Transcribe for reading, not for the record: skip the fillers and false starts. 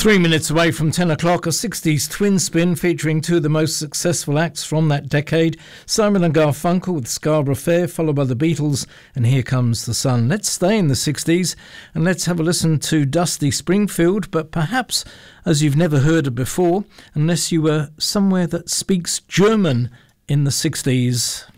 3 minutes away from 10 o'clock, a 60s twin spin featuring two of the most successful acts from that decade, Simon and Garfunkel with Scarborough Fair, followed by the Beatles and Here Comes the Sun. Let's stay in the 60s and let's have a listen to Dusty Springfield, but perhaps as you've never heard it before, unless you were somewhere that speaks German in the 60s.